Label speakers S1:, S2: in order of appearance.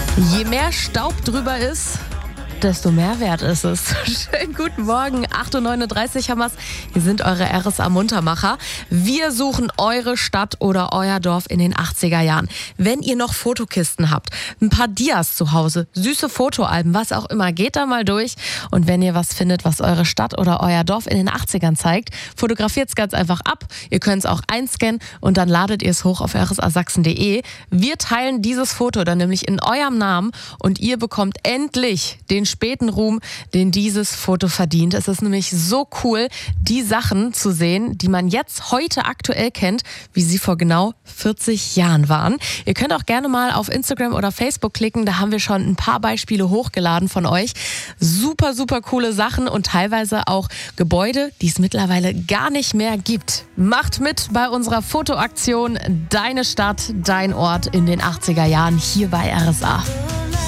S1: Je mehr Staub drüber ist, desto mehr wert ist es. Schönen guten Morgen, 8.39 Uhr haben wir's. Hier sind eure RSA Muntermacher. Wir suchen eure Stadt oder euer Dorf in den 80er Jahren. Wenn ihr noch Fotokisten habt, ein paar Dias zu Hause, süße Fotoalben, was auch immer, geht da mal durch. Und wenn ihr was findet, was eure Stadt oder euer Dorf in den 80ern zeigt, fotografiert es ganz einfach ab. Ihr könnt es auch einscannen und dann ladet ihr es hoch auf rsasachsen.de. Wir teilen dieses Foto dann nämlich in eurem Namen und ihr bekommt endlich den späten Ruhm, den dieses Foto verdient. Es ist nämlich so cool, die Sachen zu sehen, die man jetzt heute aktuell kennt, wie sie vor genau 40 Jahren waren. Ihr könnt auch gerne mal auf Instagram oder Facebook klicken, da haben wir schon ein paar Beispiele hochgeladen von euch. Super, super coole Sachen und teilweise auch Gebäude, die es mittlerweile gar nicht mehr gibt. Macht mit bei unserer Fotoaktion Deine Stadt, dein Ort in den 80er Jahren hier bei RSA.